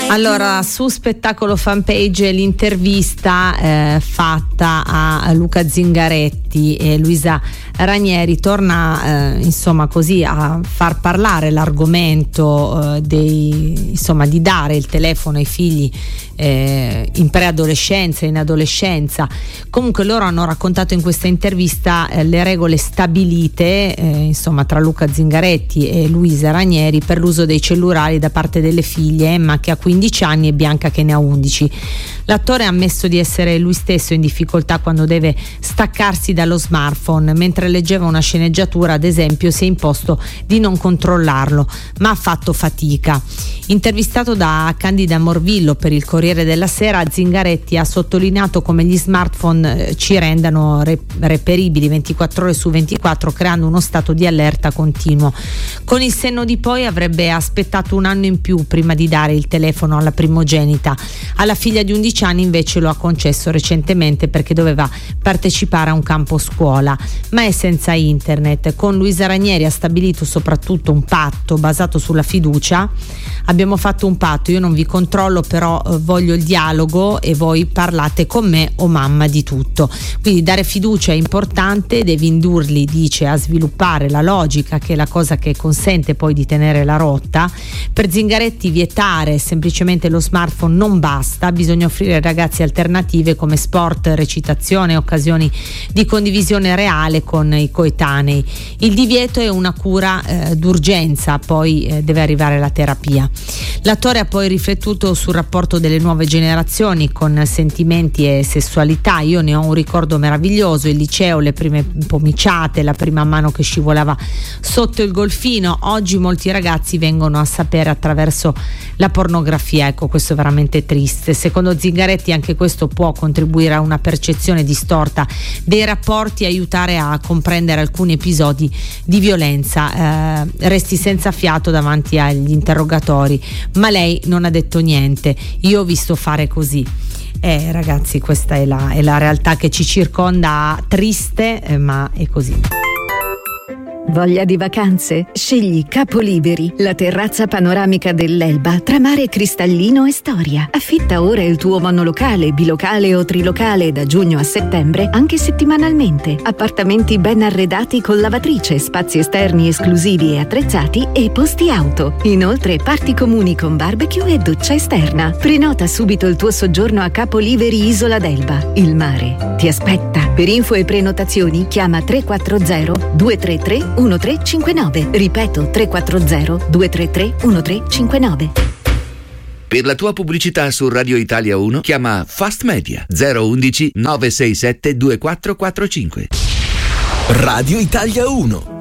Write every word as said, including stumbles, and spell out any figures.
Allora, su Spettacolo Fanpage l'intervista eh, fatta a Luca Zingaretti e Luisa Ranieri torna eh, insomma così a far parlare l'argomento eh, dei, insomma, di dare il telefono ai figli eh, in preadolescenza, in adolescenza. Comunque loro hanno raccontato in questa intervista eh, le regole stabilite eh, insomma tra Luca Zingaretti e Luisa Ranieri per l'uso dei cellulari da parte delle figlie, Emma che ha quindici anni e Bianca che ne ha undici. L'attore ha ammesso di essere lui stesso in difficoltà quando deve staccarsi dallo smartphone. Mentre leggeva una sceneggiatura, ad esempio, si è imposto di non controllarlo, ma ha fatto fatica. Intervistato da Candida Morvillo per il Corriere della Sera, Zingaretti ha sottolineato come gli smartphone ci rendano reperibili ventiquattro ore su ventiquattro, creando uno stato di allerta continuo. Con il senno di poi avrebbe aspettato un anno in più prima di dare il telefono alla primogenita. Alla figlia di undici anni invece lo ha concesso recentemente perché doveva partecipare a un campo scuola, ma è senza internet. Con Luisa Ranieri ha stabilito soprattutto un patto basato sulla fiducia. Abbiamo fatto un patto, io non vi controllo, però eh, voglio il dialogo e voi parlate con me o mamma di tutto. Quindi dare fiducia è importante, devi indurli, dice, a sviluppare la logica, che è la cosa che consente poi di tenere la rotta. Per Zingaretti vietare semplicemente lo smartphone non basta, bisogna offrire ai ragazzi alternative come sport, recitazione, occasioni di condivisione reale con i coetanei. Il divieto è una cura eh, d'urgenza, poi eh, deve arrivare la terapia. L'attore ha poi riflettuto sul rapporto delle nuove generazioni con sentimenti e sessualità. Io ne ho un ricordo meraviglioso, il liceo, le prime pomiciate, la prima mano che scivolava sotto il golfino. Oggi molti ragazzi vengono a sapere attraverso la pornografia, ecco, questo è veramente triste. Secondo Zingaretti anche questo può contribuire a una percezione distorta dei rapporti e aiutare a comprendere alcuni episodi di violenza. Eh, resti senza fiato davanti agli interrogatori, ma lei non ha detto niente. Io ho visto fare così. Eh ragazzi, questa è la, è la realtà che ci circonda, triste, eh, ma è così. Voglia di vacanze? Scegli Capoliberi, la terrazza panoramica dell'Elba tra mare cristallino e storia. Affitta ora il tuo monolocale, bilocale o trilocale da giugno a settembre, anche settimanalmente. Appartamenti ben arredati con lavatrice, spazi esterni esclusivi e attrezzati e posti auto. Inoltre parti comuni con barbecue e doccia esterna. Prenota subito il tuo soggiorno a Capoliberi Isola d'Elba. Il mare ti aspetta. Per info e prenotazioni chiama tre quattro zero due tre tre uno tre cinque nove. Ripeto, tre quattro zero due tre tre uno tre cinque nove. Per la tua pubblicità su Radio Italia uno chiama Fast Media zero uno uno nove sei sette due quattro quattro cinque. Radio Italia uno.